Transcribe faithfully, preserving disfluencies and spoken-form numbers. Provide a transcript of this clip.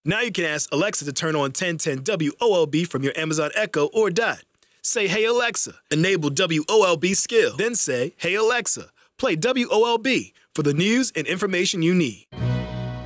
Now you can ask Alexa to turn on ten ten W O L B from your Amazon Echo or Dot. Say, "Hey Alexa," enable W O L B skill. Then say, "Hey Alexa, play W O L B for the news and information you need."